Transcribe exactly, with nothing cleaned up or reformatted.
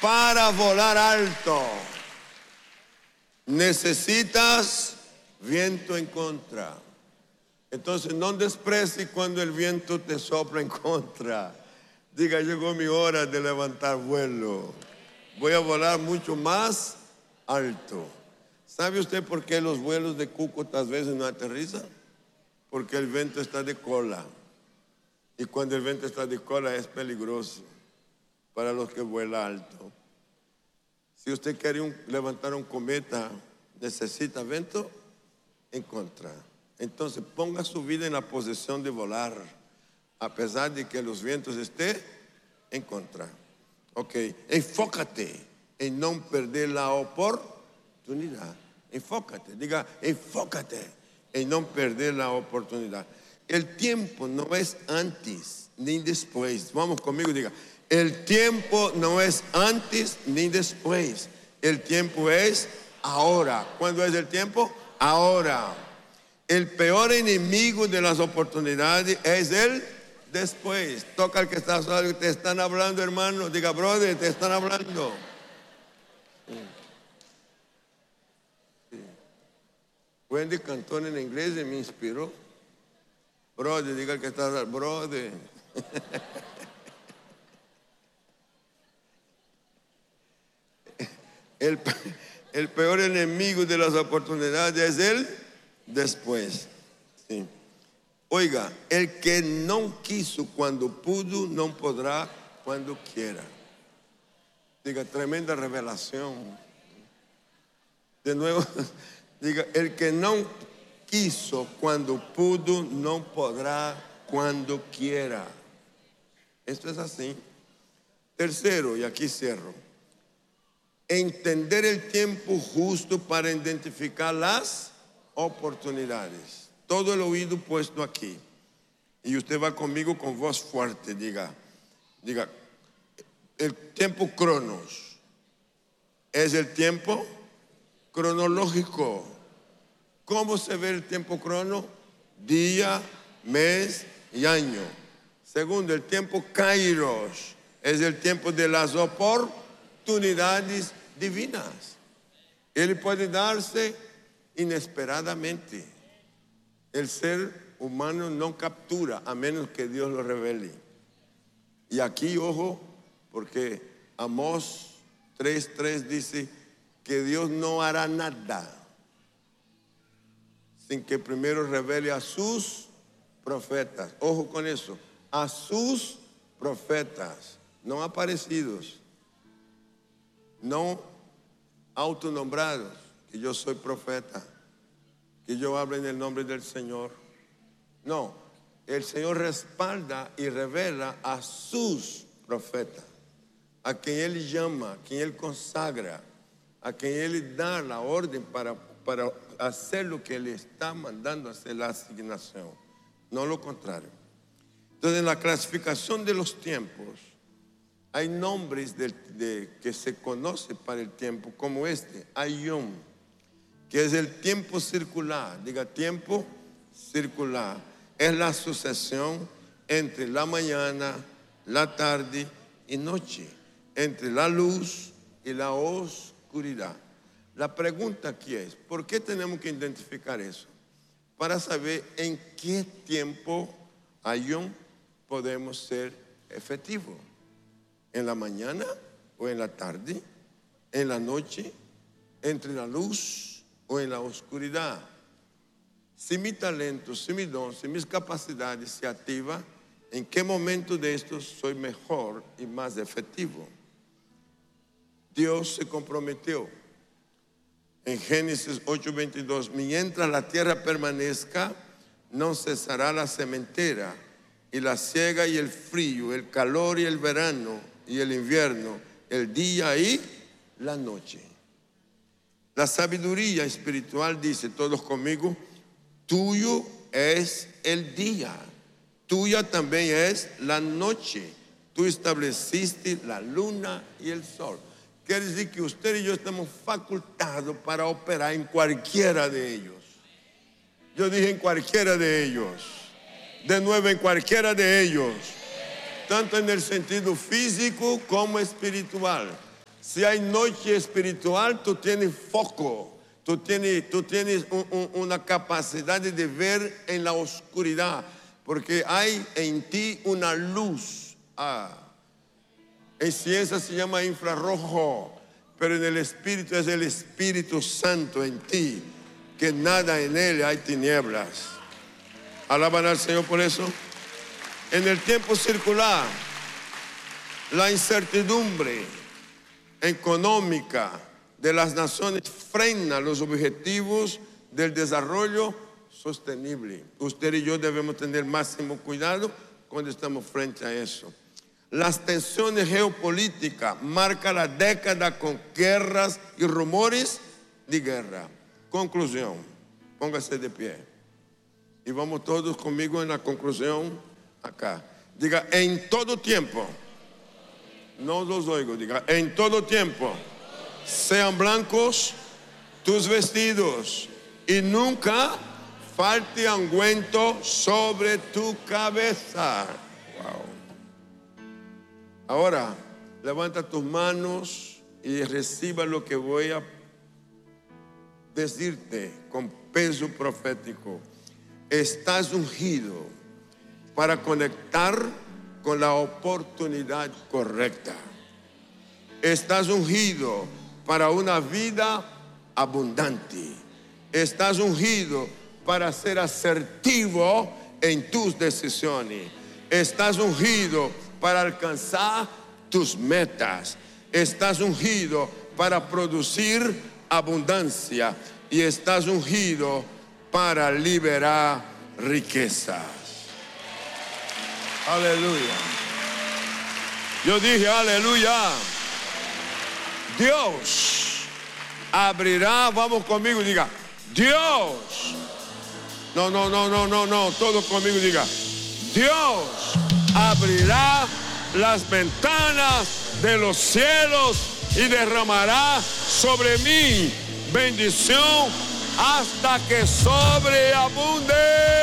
para volar alto necesitas viento en contra. Entonces no desprecies cuando el viento te sopla en contra. Diga, llegó mi hora de levantar vuelo. Voy a volar mucho más alto. ¿Sabe usted por qué los vuelos de Cúcuta a veces no aterrizan? Porque el viento está de cola. Y cuando el viento está de cola es peligroso para los que vuelan alto. Si usted quiere un, levantar un cometa, necesita viento en contra. Entonces ponga su vida en la posición de volar, a pesar de que los vientos estén en contra. Ok, enfócate en no perder la oportunidad. Enfócate, diga, enfócate en no perder la oportunidad. El tiempo no es antes ni después. Vamos conmigo, diga, el tiempo no es antes ni después. El tiempo es ahora. ¿Cuándo es el tiempo? Ahora. El peor enemigo de las oportunidades es el después. Toca al que está solo, te están hablando, hermano. Diga, brother, te están hablando. Sí. Sí. Wendy cantó en inglés y me inspiró. Brother, diga al que está hablando, brother. El, el peor enemigo de las oportunidades es el después. Sí. Oiga, el que no quiso cuando pudo, no podrá cuando quiera. Diga, tremenda revelación. De nuevo, diga, el que no quiso cuando pudo, no podrá cuando quiera. Esto es así. Tercero, y aquí cierro. Entender el tiempo justo para identificar las oportunidades. Todo el oído puesto aquí. Y usted va conmigo con voz fuerte. Diga, diga, el tiempo cronos es el tiempo cronológico. ¿Cómo se ve el tiempo crono? Día, mes y año. Segundo, el tiempo kairos es el tiempo de las oportunidades divinas. Él puede darse inesperadamente. El ser humano no captura a menos que Dios lo revele. Y aquí, ojo, porque Amós tres tres dice que Dios no hará nada sin que primero revele a sus profetas. Ojo con eso, a sus profetas, no aparecidos, no autonombrados, que yo soy profeta, que yo hablo en el nombre del Señor. No, el Señor respalda y revela a sus profetas, a quien Él llama, a quien Él consagra, a quien Él da la orden para, para hacer lo que Él está mandando hacer, la asignación, no lo contrario. Entonces, en la clasificación de los tiempos, hay nombres de, de, que se conoce para el tiempo, como este, Ayom, que es el tiempo circular. Diga, tiempo circular. Es la sucesión entre la mañana, la tarde y noche, entre la luz y la oscuridad. La pregunta aquí es, ¿por qué tenemos que identificar eso? Para saber en qué tiempo Ayom podemos ser efectivos. ¿En la mañana o en la tarde? ¿En la noche? ¿Entre la luz o en la oscuridad? Si mi talento, si mi don, si mis capacidades se activan, ¿en qué momento de estos soy mejor y más efectivo? Dios se comprometió en Génesis ocho veintidós, mientras la tierra permanezca, no cesará la sementera y la siega y el frío, el calor y el verano y el invierno, el día y la noche. La sabiduría espiritual dice, todos conmigo, tuyo es el día, tuya también es la noche. Tú estableciste la luna y el sol. Quiere decir que usted y yo estamos facultados para operar en cualquiera de ellos. Yo dije en cualquiera de ellos. De nuevo, en cualquiera de ellos. Tanto en el sentido físico como espiritual. Si hay noche espiritual, tú tienes foco. Tú tienes, tú tienes un, un, una capacidad de ver en la oscuridad. Porque hay en ti una luz. Ah. En ciencia se llama infrarrojo. Pero en el Espíritu es el Espíritu Santo en ti. Que nada en él hay tinieblas. Alaban al Señor por eso. En el tiempo circular, la incertidumbre económica de las naciones frena los objetivos del desarrollo sostenible. Usted y yo debemos tener máximo cuidado cuando estamos frente a eso. Las tensiones geopolíticas marcan la década con guerras y rumores de guerra. Conclusión, póngase de pie. Y vamos todos conmigo en la conclusión acá. Diga, en todo tiempo. No los oigo, diga, en todo tiempo sean blancos tus vestidos y nunca falte ungüento sobre tu cabeza. Wow. Ahora, levanta tus manos y reciba lo que voy a decirte con peso profético. Estás ungido para conectar con la oportunidad correcta. Estás ungido para una vida abundante. Estás ungido para ser asertivo en tus decisiones. Estás ungido para alcanzar tus metas. Estás ungido para producir abundancia. Y estás ungido para liberar riquezas. Aleluya. Yo dije aleluya. Dios abrirá, vamos conmigo, diga, Dios. No, no, no, no, no, no, todos conmigo, diga, Dios abrirá las ventanas de los cielos y derramará sobre mí bendición hasta que sobreabunde.